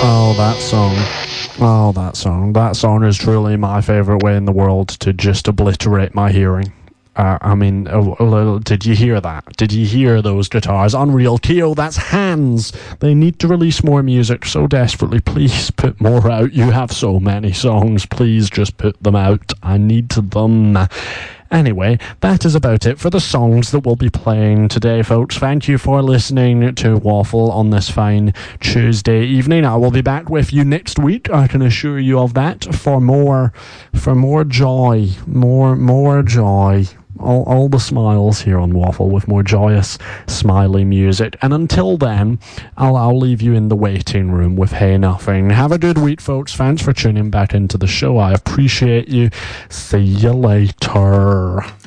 Oh, that song. Oh, that song. That song is truly my favourite way in the world to just obliterate my hearing. Did you hear that? Did you hear those guitars? Unreal. Keo, that's Hands. They need to release more music so desperately. Please put more out. You have so many songs. Please just put them out. I need them. Anyway, that is about it for the songs that we'll be playing today, folks. Thank you for listening to Waffle on this fine Tuesday evening. I will be back with you next week, I can assure you of that, for more joy, more joy. All the smiles here on Waffle with more joyous, smiley music. And until then, I'll leave you in the waiting room with Hey Nothing. Have a good week, folks. Thanks for tuning back into the show. I appreciate you. See you later.